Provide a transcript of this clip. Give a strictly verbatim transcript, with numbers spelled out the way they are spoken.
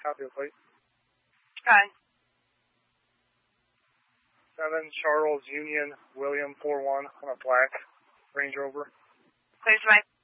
Copy the plate. Hi. Seven Charles Union William four one on a black Range Rover. Clear to my